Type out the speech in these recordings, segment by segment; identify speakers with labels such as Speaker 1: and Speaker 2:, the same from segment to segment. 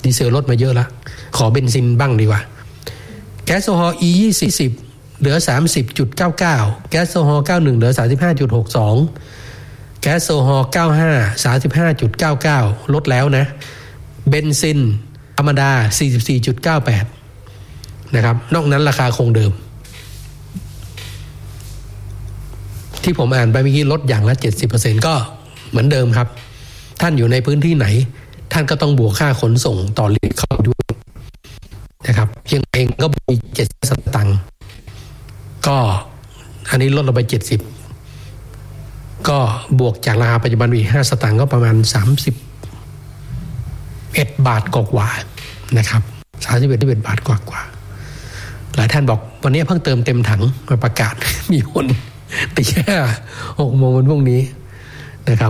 Speaker 1: ดีเซลลดมาเยอะแล้วขอเบนซินบ้างดีกว่าแก๊สโซฮอล์ E20 เหลือ 30.99 แก๊สโซฮอล์ 91เหลือ 35.62 แก๊สโซฮอล์ 95 35.99 ลดแล้วนะเบนซินธรรมดา 44.98 นะครับนอกนั้นราคาคงเดิมที่ผมอ่านไปเมื่อกี้ลดอย่างละ 70% ก็เหมือนเดิมครับท่านอยู่ในพื้นที่ไหนท่านก็ต้องบวกค่าขนส่งต่อลิตรเข้าด้วยนะครับเชียงเองก็มี70 สตางค์ก็อันนี้ลดลงไป70ก็บวกจากราคาปัจจุบันอีก5 สตางค์ก็ประมาณ31 บาทกว่าๆนะครับ31 บาทกว่าๆหลายท่านบอกวันนี้เพิ่งเติมเต็มถังมาประกาศมีคนตีแค่6 โมงวันพรุ่งนี้นะครับ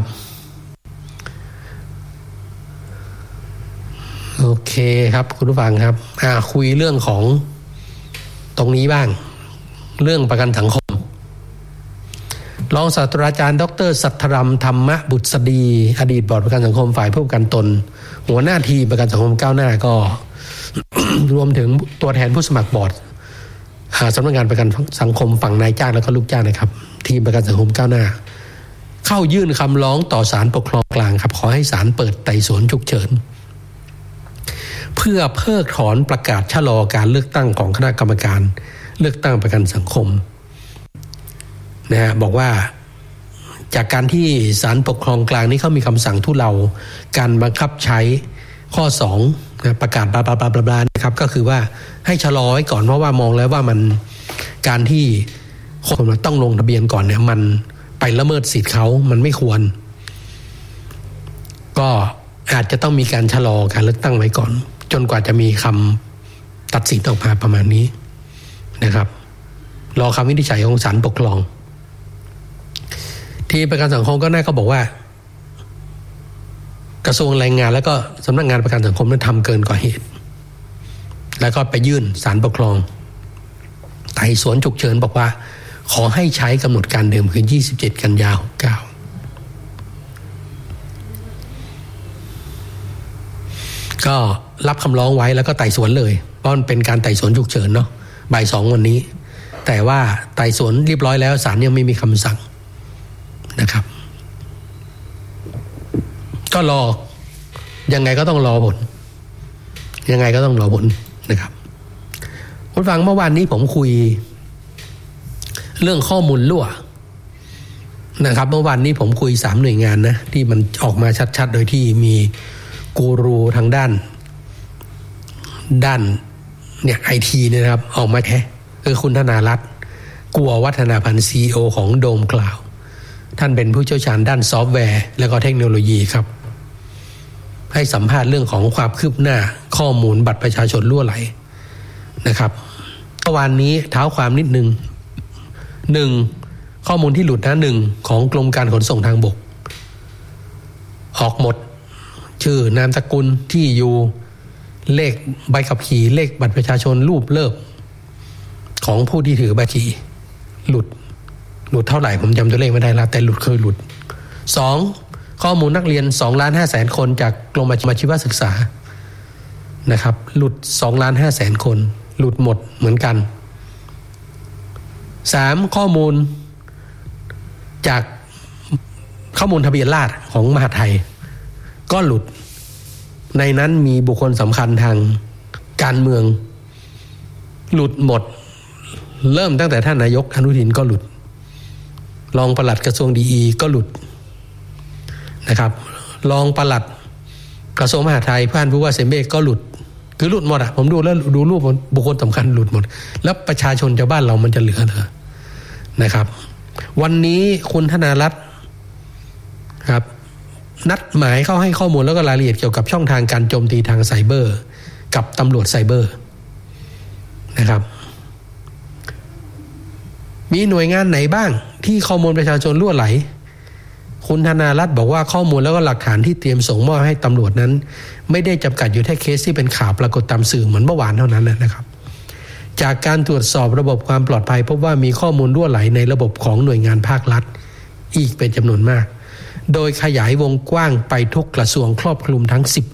Speaker 1: โอเคครับคุณผู้ฟังครับคุยเรื่องของตรงนี้บ้างเรื่องประกันสังคมรองศาสตราจารย์ดร.สัทธรัมธรรมบุษดีอดีตบอร์ดประกันสังคมฝ่ายผู้ประกันตนหัวหน้าทีมประกันสังคมก้าวหน้าก็ รวมถึงตัวแทนผู้สมัครบอร์ดสำนักงานประกันสังคมฝั่งนายจ้างและก็ลูกจ้างนะครับทีมประกันสังคมก้าวหน้าเข้ายื่นคำร้องต่อศาลปกครองกลางครับขอให้ศาลเปิดไต่สวนฉุกเฉินเพื่อเพิกถอนประกาศชะลอการเลือกตั้งของคณะกรรมการเลือกตั้งประกันสังคมนะฮะบอกว่าจากการที่ศาลปกครองกลางนี้เขามีคำสั่งทุเลาการบังคับใช้ข้อ2นะประกาศบลานะครับก็คือว่าให้ชะลอไว้ก่อนเพราะว่ามองแล้วว่ามันการที่คนมาต้องลงทะเบียนก่อนเนี่ยมันไปละเมิดสิทธิ์เขามันไม่ควรก็อาจจะต้องมีการชะลอการเลือกตั้งไว้ก่อนจนกว่าจะมีคำตัดสินออกมาประมาณนี้นะครับรอคำวินิจฉัยของศาลปกครองที่ประกันสังคมก็น่าก็บอกว่ากระทรวงแรงงานแล้วก็สำนักงานประกันสังคมนั้นทำเกินกว่าเหตุแล้วก็ไปยื่นศาลปกครองไต่สวนฉุกเฉินบอกว่าขอให้ใช้กำหนดการเดิมคือ27 กันยายน 69ก็รับคำร้องไว้แล้วก็ไต่สวนเลยเพราะมันเป็นการไต่สวนฉุกเฉินเนาะบ่าย 2วันนี้แต่ว่าไต่สวนเรียบร้อยแล้วศาลยังไม่มีคำสั่งนะครับก็รอยังไงก็ต้องรอผลยังไงก็ต้องรอผลนะครับคุณฟังเมื่อวานนี้ผมคุยเรื่องข้อมูลรั่วนะครับเมื่อวานนี้ผมคุย3 หน่วยงานนะที่มันออกมาชัดๆโดยที่มีกูรูทางด้านเนี่ยไอทีเนี่ยนะครับออกมาแท้คือคุณธนารัตน์กัววัฒนาพันธ์ CEO ของโดมคลาวด์ท่านเป็นผู้เชี่ยวชาญด้านซอฟต์แวร์และก็เทคโนโลยีครับให้สัมภาษณ์เรื่องของความคืบหน้าข้อมูลบัตรประชาชนรั่วไหลนะครับเมื่อวานนี้เท้าความนิดนึง1ข้อมูลที่หลุดนะ1ของกรมการขนส่งทางบกออกหมดชื่อนามสกุลที่อยู่เลขใบขับขี่เลขบัตรประชาชนรูปเลิกของผู้ที่ถือบัตรขี่หลุดเท่าไหร่ผมจำตัวเลขไม่ได้แล้วแต่หลุดเคยหลุด2ข้อมูลนักเรียน 2,500,000 คนจากกรมอาชีวศึกษานะครับหลุด 2,500,000 คนหลุดหมดเหมือนกัน3ข้อมูลจากข้อมูลทะเบียนราษฎร์ของมหาดไทยก็หลุดในนั้นมีบุคคลสำคัญทางการเมืองหลุดหมดเริ่มตั้งแต่ท่านนายกอนุทินก็หลุดรองปลัดกระทรวงดีก็หลุดนะครับรองปลัดกระทรวงมหาดไทยผู้ว่าเซมเบ้ก็หลุดคือหลุดหมดอ่ะผมดูแล้วดูรูปบุคคลสำคัญหลุดหมดแล้วประชาชนชาวบ้านเรามันจะเหลือเหรอนะครับวันนี้คุณธนารัตน์ครับนัดหมายเข้าให้ข้อมูลแล้วก็รายละเอียดเกี่ยวกับช่องทางการโจมตีทางไซเบอร์กับตำรวจไซเบอร์นะครับมีหน่วยงานไหนบ้างที่ข้อมูลประชาชนรั่วไหลคุณธนารัตน์บอกว่าข้อมูลแล้วก็หลักฐานที่เตรียมส่งมอบให้ตำรวจนั้นไม่ได้จำกัดอยู่แค่เคสที่เป็นข่าวปรากฏตามสื่อเหมือนเมื่อวานเท่านั้นนะครับจากการตรวจสอบระบบความปลอดภัยพบว่ามีข้อมูลรั่วไหลในระบบของหน่วยงานภาครัฐอีกเป็นจำนวนมากโดยขยายวงกว้างไปทุกกระทรวงครอบคลุมทั้ง10